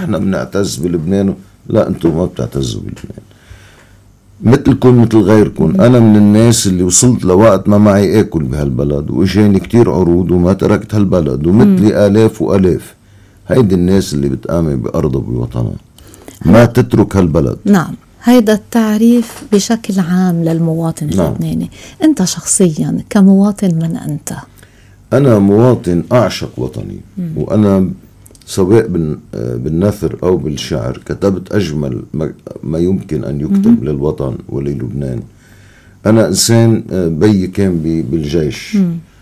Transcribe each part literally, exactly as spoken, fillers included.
نحن بنعتز بلبنان. لا، أنتم ما بتعتزوا بلبنان، مثلكم مثل غيركم. أنا من الناس اللي وصلت لوقت ما معي آكل بهالبلد، وإجاني كتير عروض وما تركت هالبلد، ومثلي آلاف وآلاف. هيدي الناس اللي بتآمن بأرضها بوطنها، ما تترك هالبلد. نعم، هيدا التعريف بشكل عام للمواطن نعم. اللبناني. أنت شخصيا كمواطن من أنت؟ أنا مواطن أعشق وطني. مم. وأنا سواء بالنثر أو بالشعر كتبت أجمل ما يمكن أن يكتب مم. للوطن وللبنان. أنا إنسان بي كان بالجيش،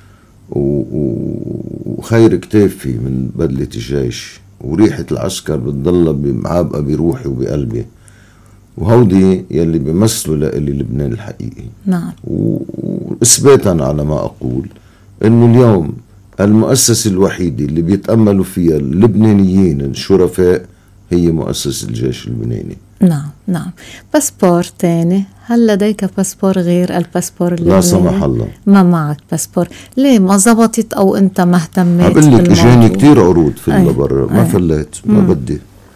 وخير كتافي من بدلة الجيش، وريحة العسكر بتضل معابقة بروحي وبقلبي، وهودي يلي بيمثلوا لإلي لبنان الحقيقي. نعم. وإثباتا على ما أقول إنه اليوم المؤسسة الوحيدة اللي بيتأملوا فيها اللبنانيين الشرفاء هي مؤسسة الجيش اللبناني. نعم نعم. باسبور تاني، هل لديك باسبور غير الباسبور اللبناني؟ لا سمح الله، ما معك باسبور. ليه ما زبطت أو أنت ما اهتميت؟ هقول لك إجاني كتير عروض في اللي برا، ما فليت، ما مم. بدي.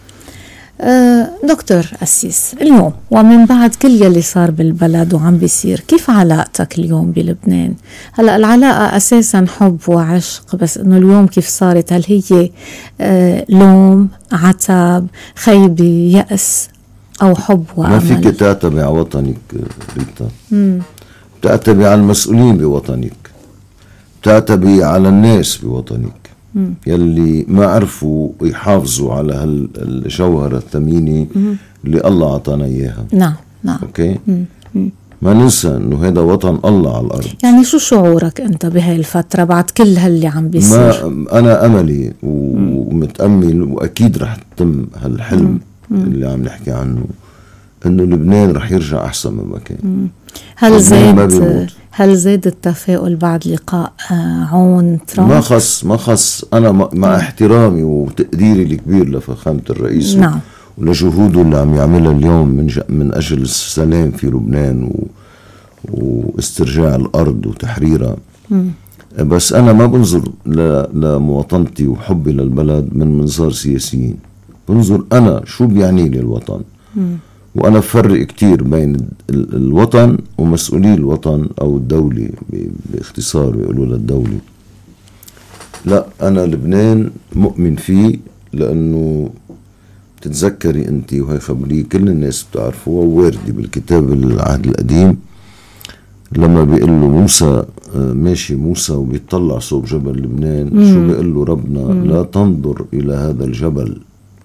أه دكتور أسيس، اليوم ومن بعد كل يلي صار بالبلد وعم بيصير، كيف علاقتك اليوم بلبنان؟ هلأ العلاقة أساسا حب وعشق، بس إنه اليوم كيف صارت؟ هل هي أه لوم، عتاب، خيبة، يأس، أو حب وأمل؟ ما فيك تعتبي على وطنك ريتا، بتعتبي على المسؤولين بوطنك، بتعتبي على الناس بوطنك مم. يلي ما عرفوا يحافظوا على هالجوهرة الثمينة اللي الله عطانا إياها. نعم نعم. أوكي. مم. مم. ما ننسى إنه هذا وطن الله على الأرض. يعني شو شعورك أنت بهاي الفترة بعد كل هاللي عم بيصير؟ ما أنا أملي ومتأمل، وأكيد رح تتم هالحلم مم. اللي عم نحكي عنه، إنه لبنان رح يرجع أحسن مما كان. هل زاد هل زاد التفاؤل بعد لقاء عون ترامب؟ ما خص ما خص أنا مع احترامي وتقديري الكبير لفخامة الرئيس نعم. ولجهوده اللي عم يعملها اليوم من من أجل السلام في لبنان و... واسترجاع الأرض وتحريرها. م. بس أنا ما بنظر ل... لمواطنتي وحبي للبلد من منظار سياسيين، بنظر أنا شو بيعني لي الوطن. م. وأنا بفرق كتير بين الوطن ومسؤولي الوطن أو الدولة، باختصار بيقولوا للدولة. لا، أنا لبنان مؤمن فيه، لأنه تتذكري أنت وهي خبري كل الناس بتعرفوها، واردة بالكتاب العهد القديم لما بيقول له موسى، ماشي موسى وبيطلع صوب جبل لبنان، مم. شو بيقول له ربنا؟ مم. لا تنظر إلى هذا الجبل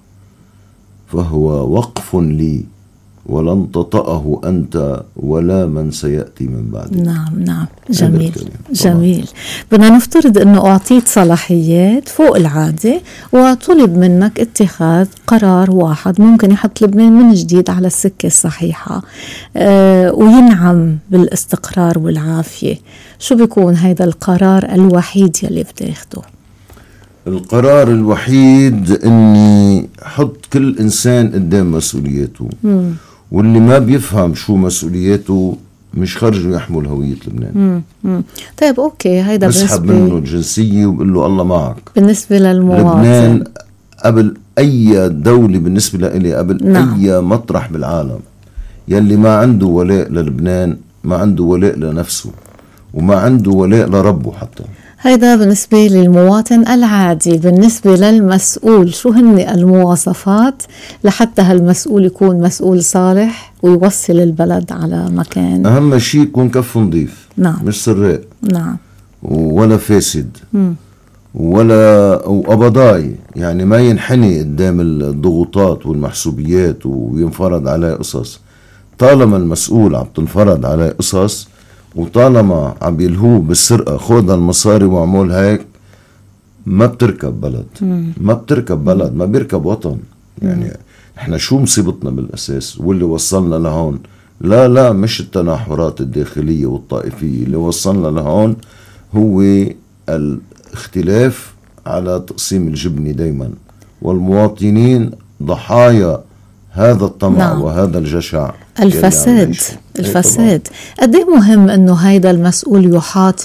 فهو وقف لي ولن تطأه أنت ولا من سيأتي من بعدك. نعم نعم. جميل جميل. بدنا نفترض أنه أعطيت صلاحيات فوق العادة وطلب منك اتخاذ قرار واحد ممكن يحط لبنان من جديد على السكة الصحيحة أه وينعم بالاستقرار والعافية، شو بيكون هيدا القرار الوحيد يلي بتاخده؟ القرار الوحيد اني حط كل انسان قدام مسؤولياته. مم. واللي ما بيفهم شو مسؤولياته مش خرجه يحمل هوية لبنان. مم. مم. طيب اوكي، هيدا بسحب منه الجنسية وبقول له الله معك. بالنسبة للمواطن لبنان قبل اي دولة، بالنسبة لإلي قبل نعم. اي مطرح بالعالم، يلي ما عنده ولاء للبنان ما عنده ولاء لنفسه وما عنده ولاء لربه حتى. هيدا بالنسبة للمواطن العادي. بالنسبة للمسؤول، شو هن المواصفات لحتى هالمسؤول يكون مسؤول صالح ويوصل البلد على مكان؟ أهم شيء يكون كف نظيف. نعم. مش سراق. نعم. ولا فاسد. م. ولا وقبضاي، يعني ما ينحني قدام الضغوطات والمحسوبيات وينفرض عليه قصص. طالما المسؤول عم تنفرض عليه قصص وطالما عم يلهوه بالسرقة، خذ المصاري وعمول هيك، ما بتركب بلد. مم. ما بتركب بلد، ما بيركب وطن. يعني مم. احنا شو مصيبتنا بالأساس واللي وصلنا لهون؟ لا لا مش التناحرات الداخلية والطائفية، اللي وصلنا لهون هو الاختلاف على تقسيم الجبنة دايما، والمواطنين ضحايا هذا الطمع. نعم. وهذا الجشع، الفساد. الفساد قد ايه مهم انه هيدا المسؤول يحاط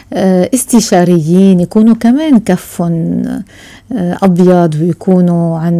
باستشاريين يكونوا كمان كف ابيض ويكونوا عن